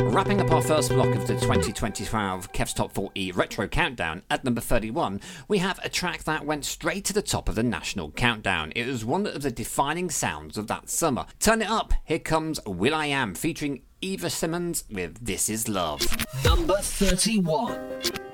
Wrapping up our first block of the 2012 Kev's Top 40 Retro Countdown, at number 31, we have a track that went straight to the top of the national countdown. It was one of the defining sounds of that summer. Turn it up, here comes will.i.am featuring Eva Simmons with This Is Love. Number 31.